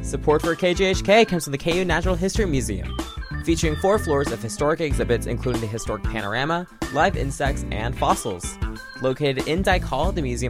Support for KJHK comes from the KU Natural History Museum, featuring 4 floors of historic exhibits including the historic panorama, live insects, and fossils. Located in Dyke Hall, the museum